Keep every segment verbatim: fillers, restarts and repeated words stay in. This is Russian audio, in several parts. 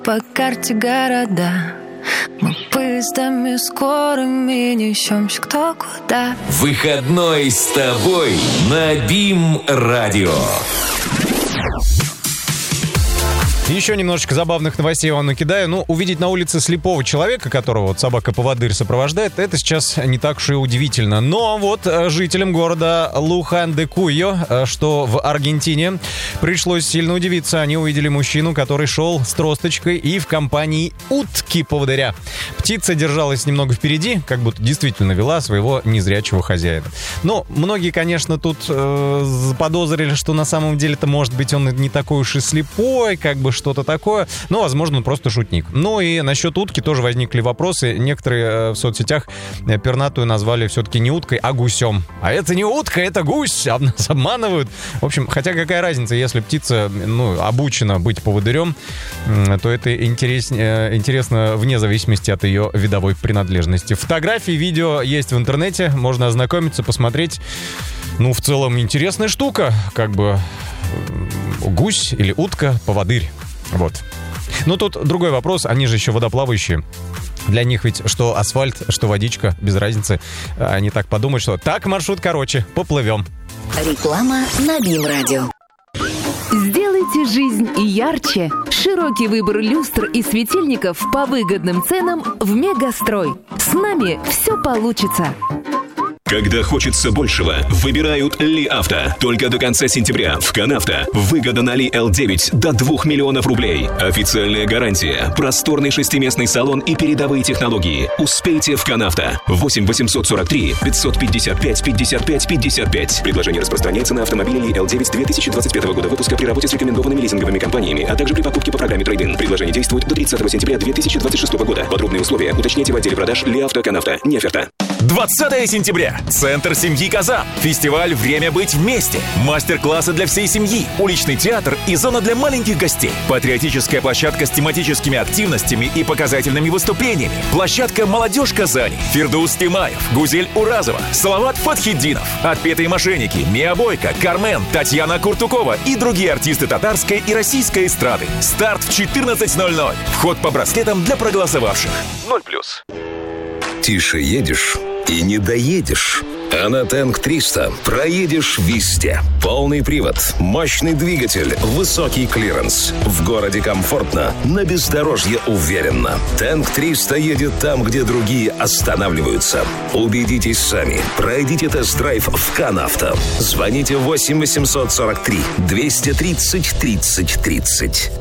По карте города мы поездами скорыми несемся кто куда. Выходной с тобой на БИМ-радио. Еще немножечко забавных новостей я вам накидаю. Ну, увидеть на улице слепого человека, которого вот собака-поводырь сопровождает, это сейчас не так уж и удивительно. Но вот жителям города Лухан-де-Куйо, что в Аргентине, пришлось сильно удивиться. Они увидели мужчину, который шел с тросточкой и в компании утки-поводыря. Птица держалась немного впереди, как будто действительно вела своего незрячего хозяина. Но многие, конечно, тут э, заподозрили, что на самом деле-то, может быть, он не такой уж и слепой, как бы что-то такое, но, возможно, он просто шутник. Ну и насчет утки тоже возникли вопросы. Некоторые в соцсетях пернатую назвали все-таки не уткой, а гусем. А это не утка, это гусь, нас обманывают. В общем, хотя какая разница, если птица, ну, обучена быть поводырем, то это интереснее, интересно вне зависимости от ее видовой принадлежности. Фотографии, видео есть в интернете, можно ознакомиться, посмотреть. Ну, в целом, интересная штука, как бы гусь или утка, поводырь. Вот. Ну, тут другой вопрос, они же еще водоплавающие. Для них ведь что асфальт, что водичка, без разницы. Они так подумают, что так, маршрут короче, поплывем. Реклама на БИМ-радио. Сделайте жизнь ярче. Широкий выбор люстр и светильников по выгодным ценам в Мегастрой. С нами все получится. Когда хочется большего, выбирают Ли Авто. Только до конца сентября в Канавто выгода на Ли эл девять до двух миллионов рублей. Официальная гарантия, просторный шестиместный салон и передовые технологии. Успейте в Канавто. восемь восемьсот сорок три пятьсот пятьдесят пять пятьдесят пять пятьдесят пять. Предложение распространяется на автомобили Ли эл девять две тысячи двадцать пятого года выпуска при работе с рекомендованными лизинговыми компаниями, а также при покупке по программе трейд-ин. Предложение действует до тридцатого сентября две тысячи двадцать шестого года. Подробные условия уточняйте в отделе продаж Ли Авто Канавто. Не оферта. двадцатого сентября. Центр семьи Казан. Фестиваль «Время быть вместе». Мастер-классы для всей семьи. Уличный театр и зона для маленьких гостей. Патриотическая площадка с тематическими активностями и показательными выступлениями. Площадка «Молодежь Казани». Фирдус Тимаев, Гузель Уразова, Салават Фатхиддинов, «Отпетые мошенники», Мия Бойко, Кармен, Татьяна Куртукова и другие артисты татарской и российской эстрады. Старт в четырнадцать ноль ноль. Вход по браслетам для проголосовавших. ноль плюс. Тише едешь и не доедешь. А на Тэнк триста проедешь везде. Полный привод, мощный двигатель, высокий клиренс. В городе комфортно, на бездорожье уверенно. Тэнк триста едет там, где другие останавливаются. Убедитесь сами. Пройдите тест-драйв в Канавто. Звоните восемь восемьсот сорок три двести тридцать тридцать тридцать.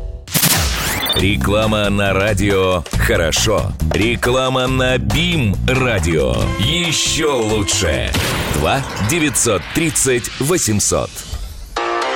Реклама на радио «Хорошо». Реклама на БИМ-радио. Еще лучше. два девятьсот тридцать восемьсот.